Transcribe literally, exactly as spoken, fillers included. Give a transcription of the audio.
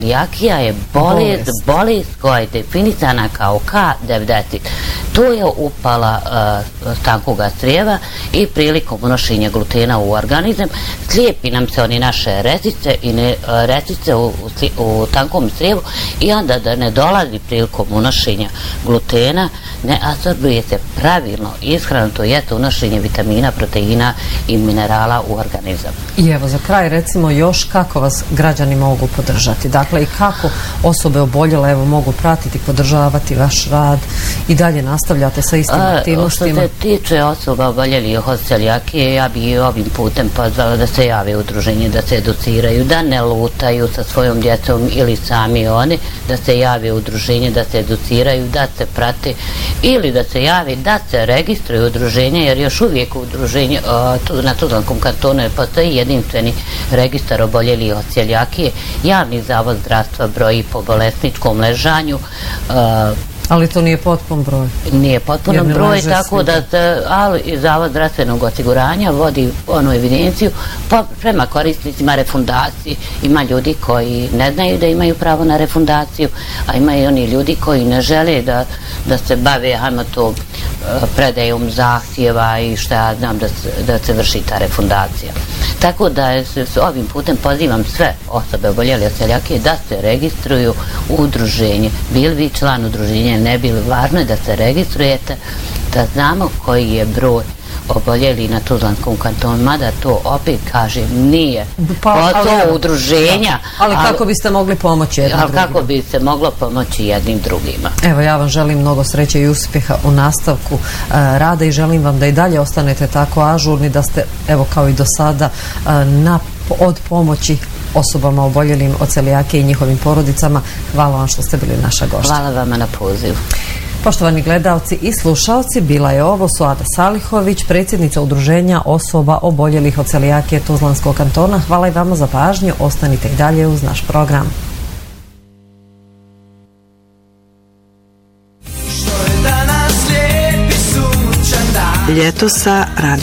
Celijakija je bolest, bolest koja je definisana kao K devedeset. To je upala uh, tankoga crijeva i prilikom unošenja glutena u organizam slijepi nam se oni naše retice i ne, uh, retice u, u, u tankom crijevu i onda da ne dolazi prilikom unošenja glutena, ne absorbuje se pravilno ishranu, to je unošenje vitamina, proteina i minerala u organizam. I evo za kraj recimo još kako vas građani mogu podržati, dakle i kako osobe oboljele evo mogu pratiti, podržavati vaš rad i dalje nastavljate sa istim aktivnostima. Što se tiče osoba oboljelih od celijakije, ja bi ovim putem pozvala da se jave u udruženje, da se educiraju, da ne lutaju sa svojom djecom ili sami oni, da se jave u udruženje, da se educiraju, da se prate ili da se javi, da se registruju udruženje, jer još uvijek u udruženju na Tuzlanskom kantonu postoji jedinstveni registar oboljelih od celijakije. Javni zavod zdravstva broji po bolesničkom ležanju. Ali to nije potpun broj. Nije potpuno broj, tako da se, ali i Zavod zdravstvenog osiguranja vodi onu evidenciju pa prema korisnicima refundacije. Ima ljudi koji ne znaju da imaju pravo na refundaciju, a ima i oni ljudi koji ne žele da, da se bave, hajmo to, predajom zahtjeva i šta ja znam da se, da se vrši ta refundacija. Tako da se s ovim putem pozivam sve osobe oboljele od celijakije da se registruju u udruženje. Bili vi član udruženja, ne bili, važno je da se registrujete, da znamo koji je broj oboljeli na Tuzlanskom kantonu, mada to opet kažem nije pa, to udruženja. Ali, ali kako biste mogli pomoći jednim ali drugima? Kako bi se moglo pomoći jednim drugima. Evo ja vam želim mnogo sreće i uspjeha u nastavku uh, rada i želim vam da i dalje ostanete tako ažurni, da ste evo kao i do sada uh, na, od pomoći osobama oboljelim od celijakije i njihovim porodicama. Hvala vam što ste bili naša gošća. Hvala vama na pozivu. Poštovani gledalci i slušalci, bila je ovo Suada Salihović, predsjednica udruženja osoba oboljelih od celijakije Tuzlanskog kantona. Hvala i vama za pažnju, ostanite i dalje uz naš program. Ljeto sa radio